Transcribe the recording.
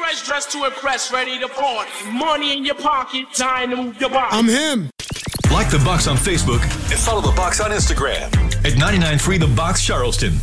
fresh, dressed to impress, ready to party. Money in your pocket, time to move your body. I'm him. Like The Box on Facebook and follow The Box on Instagram at 99.3 The Box Charleston.